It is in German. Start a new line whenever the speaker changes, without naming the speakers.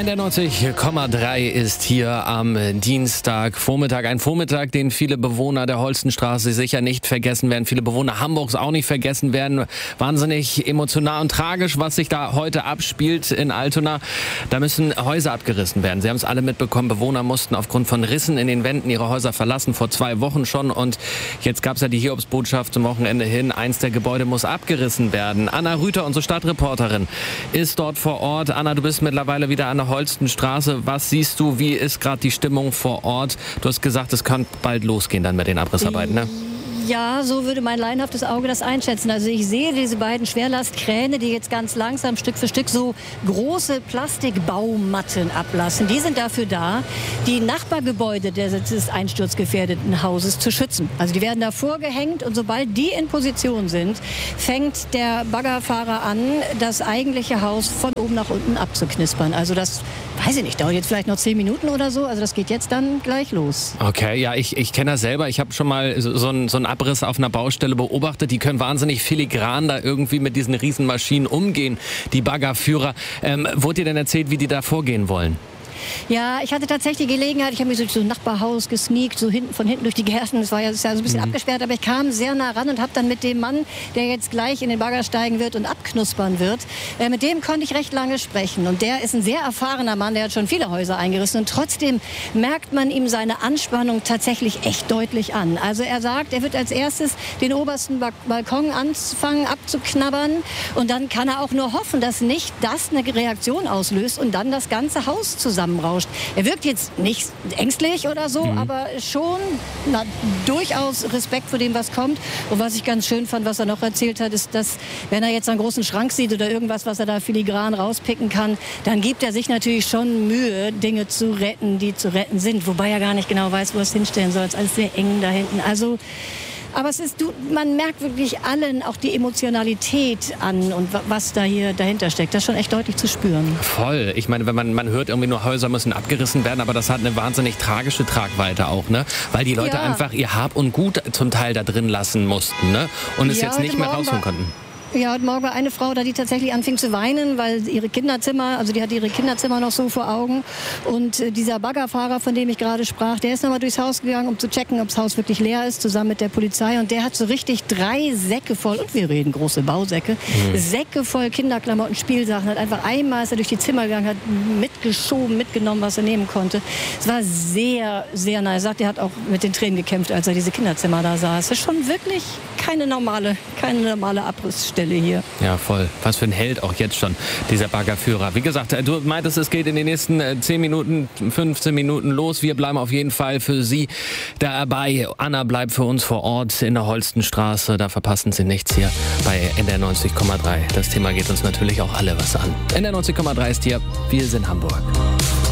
NDR 90,3 ist hier am Dienstagvormittag. Ein Vormittag, den viele Bewohner der Holstenstraße sicher nicht vergessen werden. Viele Bewohner Hamburgs auch nicht vergessen werden. Wahnsinnig emotional und tragisch, was sich da heute abspielt in Altona. Da müssen Häuser abgerissen werden. Sie haben es alle mitbekommen. Bewohner mussten aufgrund von Rissen in den Wänden ihre Häuser verlassen. Vor 2 Wochen schon. Und jetzt gab es ja die Hiobsbotschaft zum Wochenende hin. Eins der Gebäude muss abgerissen werden. Anna Rüther, unsere Stadtreporterin, ist dort vor Ort. Anna, du bist mittlerweile wieder an der Holstenstraße. Was siehst du? Wie ist gerade die Stimmung vor Ort? Du hast gesagt, es kann bald losgehen dann mit den Abrissarbeiten, ne?
Ja, so würde mein laienhaftes Auge das einschätzen. Also ich sehe diese beiden Schwerlastkräne, die jetzt ganz langsam Stück für Stück so große Plastikbaumatten ablassen. Die sind dafür da, die Nachbargebäude des einsturzgefährdeten Hauses zu schützen. Also die werden da vorgehängt und sobald die in Position sind, fängt der Baggerfahrer an, das eigentliche Haus von oben nach unten abzuknispern. Also das, weiß ich nicht, dauert jetzt vielleicht noch 10 Minuten oder so. Also das geht jetzt dann gleich los.
Okay, ja, ich kenne das selber. Ich habe schon mal so einen Abriss auf einer Baustelle beobachtet. Die können wahnsinnig filigran da irgendwie mit diesen Riesenmaschinen umgehen, die Baggerführer. Wurde dir denn erzählt, wie die da vorgehen wollen?
Ja, ich hatte tatsächlich die Gelegenheit, ich habe mich so zum Nachbarhaus gesneakt, so von hinten durch die Gärten. Das ist ja so ein bisschen abgesperrt, aber ich kam sehr nah ran und habe dann mit dem Mann, der jetzt gleich in den Bagger steigen wird und abknuspern wird, mit dem konnte ich recht lange sprechen. Und der ist ein sehr erfahrener Mann, der hat schon viele Häuser eingerissen. Und trotzdem merkt man ihm seine Anspannung tatsächlich echt deutlich an. Also er sagt, er wird als erstes den obersten Balkon anfangen abzuknabbern. Und dann kann er auch nur hoffen, dass nicht das eine Reaktion auslöst und dann das ganze Haus zusammenrauscht. Er wirkt jetzt nicht ängstlich oder so, aber schon durchaus Respekt vor dem, was kommt. Und was ich ganz schön fand, was er noch erzählt hat, ist, dass wenn er jetzt einen großen Schrank sieht oder irgendwas, was er da filigran rauspicken kann, dann gibt er sich natürlich schon Mühe, Dinge zu retten, die zu retten sind. Wobei er gar nicht genau weiß, wo er es hinstellen soll. Es ist alles sehr eng da hinten. Also, aber man merkt wirklich allen auch die Emotionalität an und was da hier dahinter steckt. Das ist schon echt deutlich zu spüren.
Voll. Ich meine, wenn man hört, irgendwie nur Häuser müssen abgerissen werden, aber das hat eine wahnsinnig tragische Tragweite auch, ne? Weil die Leute einfach ihr Hab und Gut zum Teil da drin lassen mussten, ne? Und es jetzt nicht mehr rausholen konnten.
Ja, heute Morgen war eine Frau da, die tatsächlich anfing zu weinen, weil die hat ihre Kinderzimmer noch so vor Augen. Und dieser Baggerfahrer, von dem ich gerade sprach, der ist nochmal durchs Haus gegangen, um zu checken, ob das Haus wirklich leer ist, zusammen mit der Polizei. Und der hat so richtig 3 Säcke voll, und wir reden große Bausäcke, Säcke voll Kinderklamotten, Spielsachen. Hat einfach einmal, ist er durch die Zimmer gegangen, hat mitgenommen, was er nehmen konnte. Es war sehr, sehr nice. Er sagt, er hat auch mit den Tränen gekämpft, als er diese Kinderzimmer da sah. Es ist schon wirklich keine normale Abrissstelle hier.
Ja, voll. Was für ein Held auch jetzt schon, dieser Baggerführer. Wie gesagt, du meintest, es geht in den nächsten 10 Minuten, 15 Minuten los. Wir bleiben auf jeden Fall für Sie dabei. Anna bleibt für uns vor Ort in der Holstenstraße. Da verpassen Sie nichts hier bei NDR 90,3. Das Thema geht uns natürlich auch alle was an. NDR 90,3 ist hier. Wir sind Hamburg.